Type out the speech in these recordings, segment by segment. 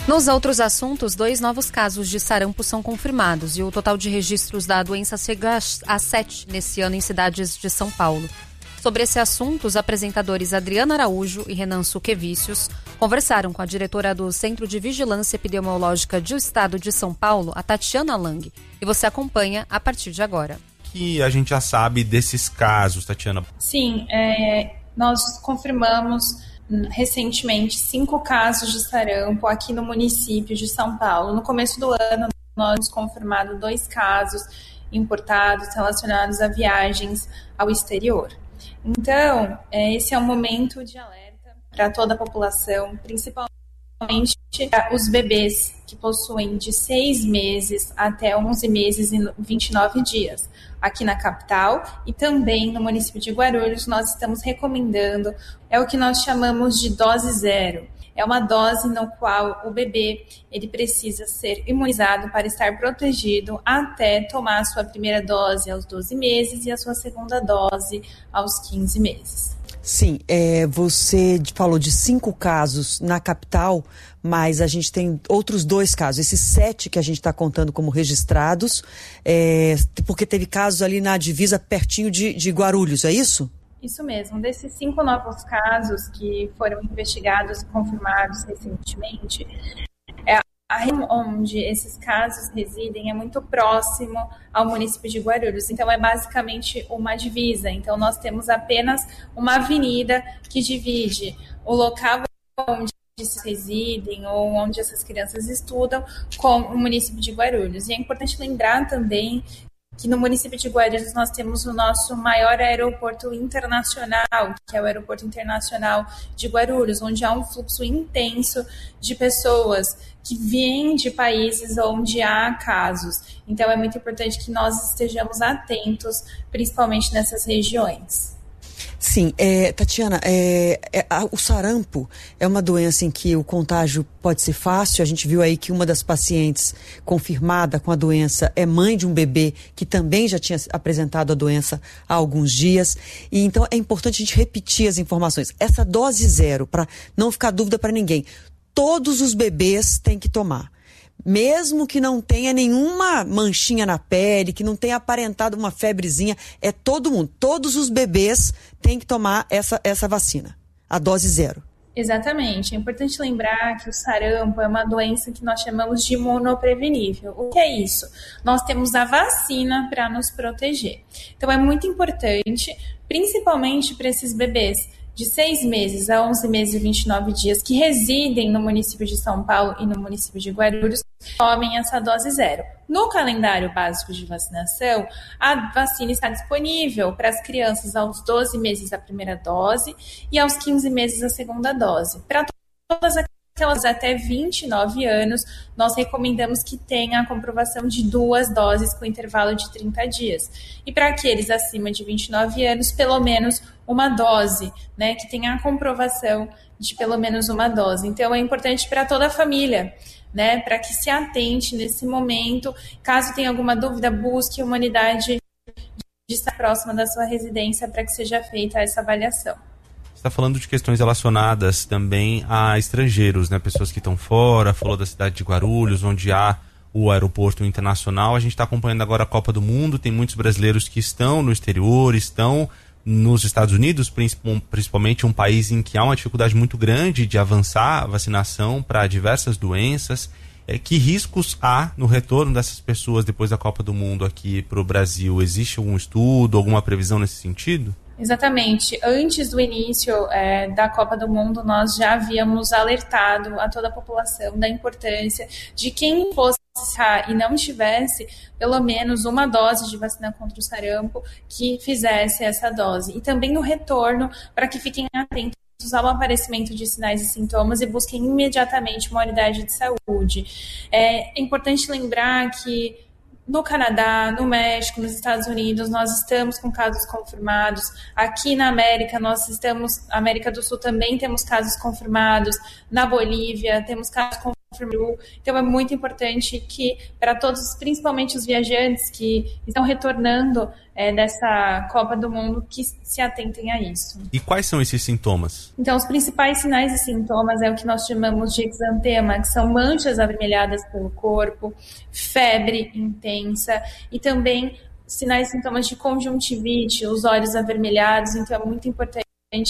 Nos outros assuntos, 2 novos casos de sarampo são confirmados e o total de registros da doença chega a 7 nesse ano em cidades de São Paulo. Sobre esse assunto, os apresentadores Adriana Araújo e Renan Suquevicius conversaram com a diretora do Centro de Vigilância Epidemiológica do Estado de São Paulo, a Tatiana Lang, e você acompanha a partir de agora. Que a gente já sabe desses casos, Tatiana? Sim, nós confirmamos recentemente 5 casos de sarampo aqui no município de São Paulo. No começo do ano, nós temos confirmado 2 casos importados relacionados a viagens ao exterior. Então, esse é um momento de alerta para toda a população, principalmente os bebês que possuem de 6 meses até 11 meses e 29 dias. Aqui na capital e também no município de Guarulhos, nós estamos recomendando, é o que nós chamamos de dose zero. É uma dose no qual o bebê ele precisa ser imunizado para estar protegido até tomar a sua primeira dose aos 12 meses e a sua segunda dose aos 15 meses. Sim, você falou de 5 casos na capital, mas a gente tem outros 2 casos. Esses 7 que a gente está contando como registrados, porque teve casos ali na divisa pertinho de Guarulhos, é isso? Isso mesmo. Desses 5 novos casos que foram investigados e confirmados recentemente, a região onde esses casos residem é muito próximo ao município de Guarulhos. Então, é basicamente uma divisa. Então, nós temos apenas uma avenida que divide o local onde residem ou onde essas crianças estudam com o município de Guarulhos. E é importante lembrar também que no município de Guarulhos nós temos o nosso maior aeroporto internacional, que é o Aeroporto Internacional de Guarulhos, onde há um fluxo intenso de pessoas que vêm de países onde há casos. Então é muito importante que nós estejamos atentos, principalmente nessas regiões. Sim, Tatiana, o sarampo é uma doença em que o contágio pode ser fácil. A gente viu aí que uma das pacientes confirmada com a doença é mãe de um bebê que também já tinha apresentado a doença há alguns dias. E então é importante a gente repetir as informações. Essa dose zero, para não ficar dúvida para ninguém, todos os bebês têm que tomar. Mesmo que não tenha nenhuma manchinha na pele, que não tenha aparentado uma febrezinha, é todo mundo. Todos os bebês têm que tomar essa vacina, a dose zero. Exatamente. É importante lembrar que o sarampo é uma doença que nós chamamos de imunoprevenível. O que é isso? Nós temos a vacina para nos proteger. Então é muito importante, principalmente para esses bebês de 6 meses a 11 meses e 29 dias que residem no município de São Paulo e no município de Guarulhos, tomem essa dose zero. No calendário básico de vacinação, a vacina está disponível para as crianças aos 12 meses a primeira dose e aos 15 meses a segunda dose. Para todas aquelas até 29 anos, nós recomendamos que tenha a comprovação de 2 doses com intervalo de 30 dias. E para aqueles acima de 29 anos, pelo menos uma dose, né, que tenha a comprovação de pelo menos uma dose. Então, é importante para toda a família, né, para que se atente nesse momento. Caso tenha alguma dúvida, busque uma unidade de estar próxima da sua residência para que seja feita essa avaliação. Está falando de questões relacionadas também a estrangeiros, né? Pessoas que estão fora, falou da cidade de Guarulhos, onde há o aeroporto internacional. A gente está acompanhando agora a Copa do Mundo, tem muitos brasileiros que estão no exterior, estão nos Estados Unidos, principalmente um país em que há uma dificuldade muito grande de avançar a vacinação para diversas doenças. Que riscos há no retorno dessas pessoas depois da Copa do Mundo aqui para o Brasil? Existe algum estudo, alguma previsão nesse sentido? Exatamente. Antes do início da Copa do Mundo, nós já havíamos alertado a toda a população da importância de quem fosse e não tivesse pelo menos uma dose de vacina contra o sarampo que fizesse essa dose. E também no retorno, para que fiquem atentos ao aparecimento de sinais e sintomas e busquem imediatamente uma unidade de saúde. É importante lembrar que no Canadá, no México, nos Estados Unidos, nós estamos com casos confirmados. Aqui na América, na América do Sul também temos casos confirmados. Na Bolívia, temos casos Então é muito importante que para todos, principalmente os viajantes que estão retornando dessa Copa do Mundo, que se atentem a isso. E quais são esses sintomas? Então os principais sinais e sintomas é o que nós chamamos de exantema, que são manchas avermelhadas pelo corpo, febre intensa e também sinais e sintomas de conjuntivite, os olhos avermelhados. Então é muito importante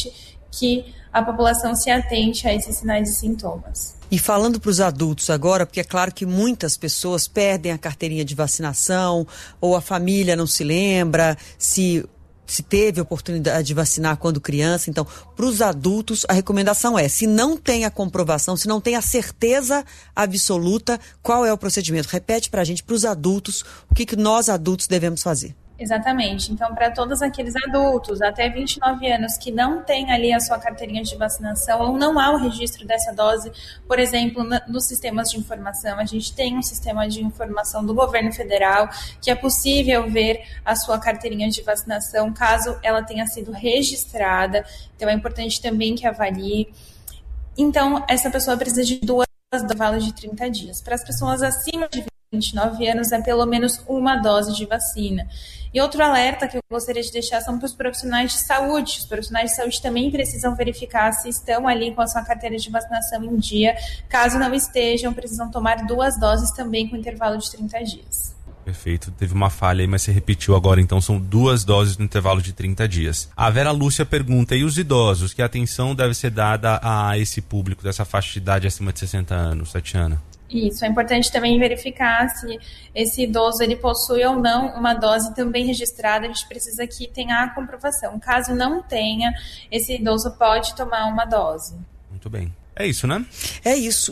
que a população se atente a esses sinais e sintomas. E falando para os adultos agora, porque é claro que muitas pessoas perdem a carteirinha de vacinação, ou a família não se lembra se teve oportunidade de vacinar quando criança. Então, para os adultos, a recomendação é, se não tem a comprovação, se não tem a certeza absoluta, qual é o procedimento? Repete para a gente, para os adultos, o que nós adultos devemos fazer. Exatamente. Então, para todos aqueles adultos até 29 anos que não têm ali a sua carteirinha de vacinação ou não há o registro dessa dose, por exemplo, nos sistemas de informação, a gente tem um sistema de informação do governo federal que é possível ver a sua carteirinha de vacinação caso ela tenha sido registrada. Então, é importante também que avalie. Então, essa pessoa precisa de 2 doses do intervalo de 30 dias. Para as pessoas acima de 29 anos é pelo menos 1 dose de vacina. E outro alerta que eu gostaria de deixar são para os profissionais de saúde. Os profissionais de saúde também precisam verificar se estão ali com a sua carteira de vacinação em dia. Caso não estejam, precisam tomar 2 doses também com intervalo de 30 dias. Perfeito, teve uma falha aí, mas você repetiu agora, então são 2 doses no intervalo de 30 dias. A Vera Lúcia pergunta, e os idosos? Que atenção deve ser dada a esse público dessa faixa de idade acima de 60 anos, Tatiana? Isso, é importante também verificar se esse idoso ele possui ou não uma dose também registrada. A gente precisa que tenha a comprovação. Caso não tenha, esse idoso pode tomar 1 dose. Muito bem. É isso, né? É isso.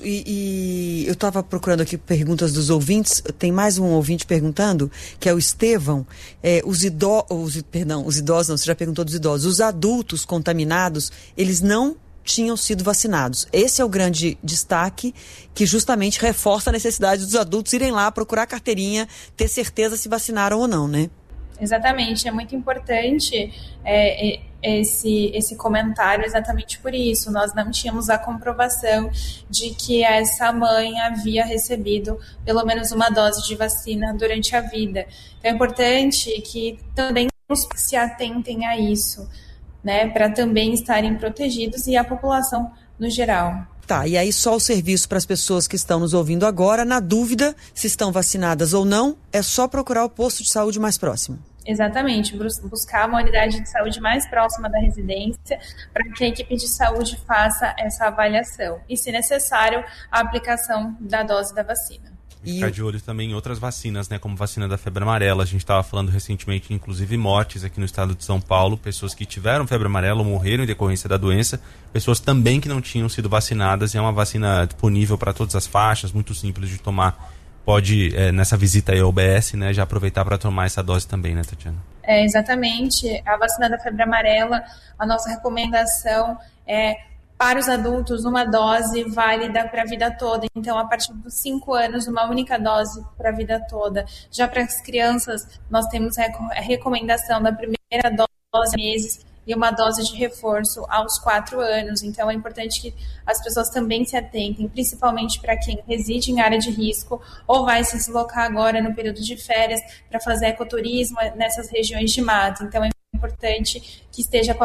E eu estava procurando aqui perguntas dos ouvintes. Tem mais um ouvinte perguntando, que é o Estevão. Os idosos, não, você já perguntou dos idosos. Os adultos contaminados, eles não tinham sido vacinados. Esse é o grande destaque, que justamente reforça a necessidade dos adultos irem lá procurar a carteirinha, ter certeza se vacinaram ou não, né? Exatamente, é muito importante esse comentário exatamente por isso. Nós não tínhamos a comprovação de que essa mãe havia recebido pelo menos 1 dose de vacina durante a vida. Então é importante que também se atentem a isso, né, para também estarem protegidos e a população no geral. Tá, e aí só o serviço para as pessoas que estão nos ouvindo agora, na dúvida se estão vacinadas ou não, é só procurar o posto de saúde mais próximo. Exatamente, buscar uma unidade de saúde mais próxima da residência para que a equipe de saúde faça essa avaliação e, se necessário, a aplicação da dose da vacina. E ficar de olho também em outras vacinas, né? Como vacina da febre amarela. A gente estava falando recentemente, inclusive, mortes aqui no estado de São Paulo. Pessoas que tiveram febre amarela ou morreram em decorrência da doença. Pessoas também que não tinham sido vacinadas. E é uma vacina disponível para todas as faixas, muito simples de tomar. Pode, nessa visita aí ao UBS, né, já aproveitar para tomar essa dose também, né, Tatiana? Exatamente. A vacina da febre amarela, a nossa recomendação é para os adultos 1 dose válida para a vida toda. Então, a partir dos 5 anos, 1 única dose para a vida toda. Já para as crianças, nós temos a recomendação da primeira dose meses e 1 dose de reforço aos 4 anos. Então, é importante que as pessoas também se atentem, principalmente para quem reside em área de risco ou vai se deslocar agora no período de férias para fazer ecoturismo nessas regiões de mata. Então, é importante que esteja com a